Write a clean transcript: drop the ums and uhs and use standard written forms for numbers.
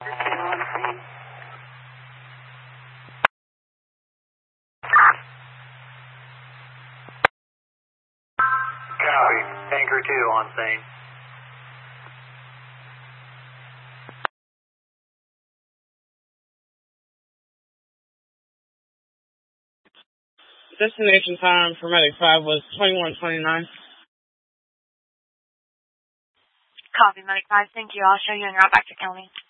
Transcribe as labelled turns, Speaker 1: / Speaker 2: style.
Speaker 1: Copy. Tanker 2 on scene.
Speaker 2: Destination time for Medic 5 was 21:29.
Speaker 3: Copy, Medic 5. Thank you. I'll show you en route back to County.